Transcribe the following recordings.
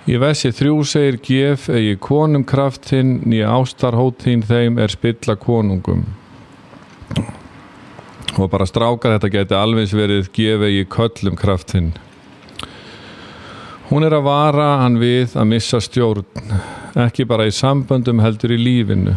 Í versi 3 segir gef eigi konum kraftinn, né ástarhóttíðin þeim spilla konungum. Og bara strákar, þetta geti alveg verið gef eigi köllum kraftinn. Hún að vara hann við að missa stjórn, ekki bara í samböndum heldur í lífinu.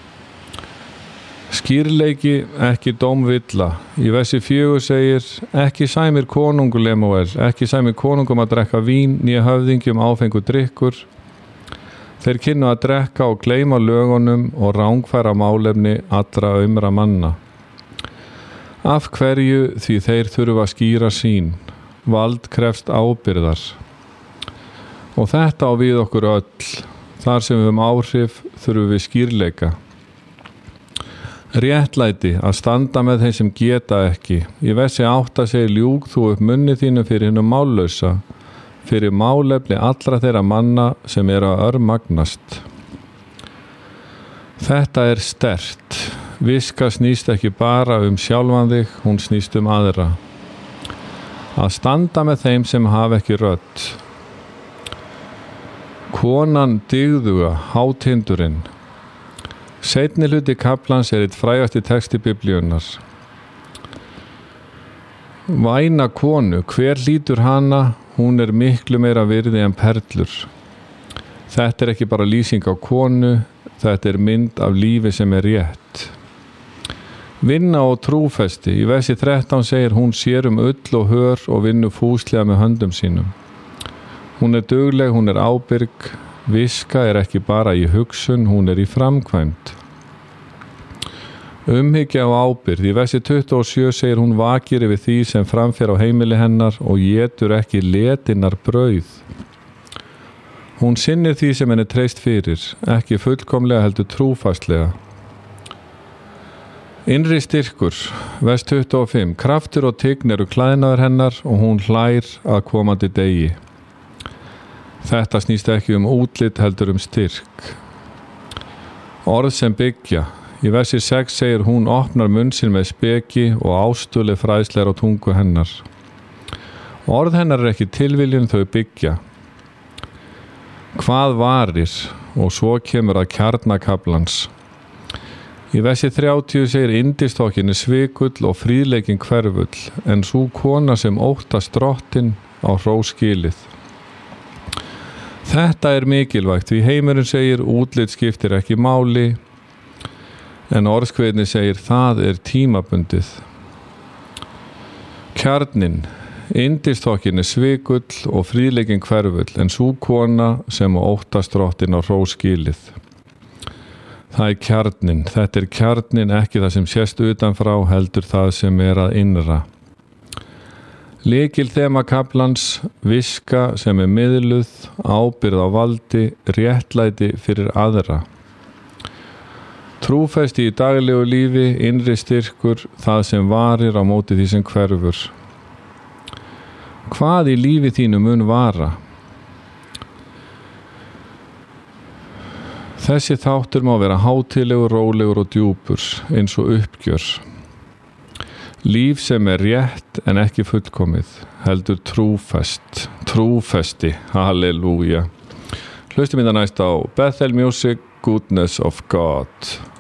Skýrleiki, ekki dómvilla. Í versi 4 segir ekki sæmir konungur Lemuel, ekki sæmir konungum að drekka vín, né höfðingjum áfengur drykkur. Þeir kynnu að drekka og gleyma lögunum og rangfæra málefni allra aumra manna. Af hverju? Því þeir þurfa að skýra sín. Vald krefst ábyrgðar. Og þetta á við okkur öll. Þar sem við áhrif þurfum við skýrleika. Réttlæti, að standa með þeim sem geta ekki. Í versi 8 segir ljúg þú upp munni þínu fyrir hinum mállausa, fyrir málefni allra þeirra manna sem að örmagnast. Þetta sterkt. Viska snýst ekki bara sjálfan þig, hún snýst aðra. Að standa með þeim sem hafa ekki rödd. Konan dygðuga, hátindurinn. Seinni hluti kaflans eitt frægasti texti Biblíunnar. Væna konu, hver hlýtur hana? Hún miklu meira virði en perlur. Þetta ekki bara lýsing á konu, þetta mynd af lífi sem rétt. Vinna og trúfesti. Í versi 13 segir hún sér ull og hör og vinnur fúslega með höndum sínum. Hún dugleg, hún ábyrg. Viska ekki bara í hugsun, hún í framkvæmd. Umhyggja og ábyrgð. Í versi 27 segir hún vakir yfir því sem framfer á heimili hennar og étur ekki letinnar brauð. Hún sinnir því sem henni treyst fyrir, ekki fullkomlega heldur trúfastlega. Innri styrkur. Vers 25. Kraftur og tign klæðnaður hennar og hún hlær að komandi degi. Þetta snýst ekki útlit heldur styrk. Orð sem byggja. Í versi 6 segir hún opnar munn sinn með speki og ástuli fræðslegar á tungu hennar. Orð hennar ekki tilviljun, þau byggja. Hvað varir? Og svo kemur að kjarna kaflans. Í versi 30 segir yndistókin svikull og fríðleikin hverfull, en sú kona sem óttast drottinn á hrós skilið. Þetta mikilvægt, því heimurinn segir útlit skiptir ekki máli, en orðskveðni segir það tímabundið. Kjarnin, yndistókin svikull og fríðleikin hverfull, en sú kona sem óttast drottinn á hrós skilið. Það kjarnin, þetta kjarnin, ekki það sem sést utanfrá, heldur það sem að innra. Lykil þema kaflans, viska sem miðluð, ábyrgð á valdi, réttlæti fyrir aðra. Trúfesti í daglegu lífi, innri styrkur, það sem varir á móti því sem hverfur. Hvað í lífi þínu mun vara? Þessi þáttur má vera hátíðlegur, rólegur og djúpur, eins og uppgjör. Líf sem rétt en ekki fullkomið, heldur trúfesti, halleluja. Hlustum næst á Bethel Music, Goodness of God.